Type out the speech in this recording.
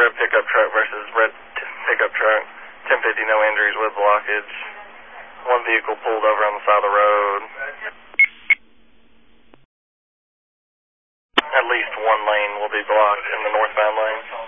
red pickup truck versus red pickup truck. 1050, no injuries with blockage. One vehicle pulled over on the side of the road. At least one lane will be blocked in the northbound lane.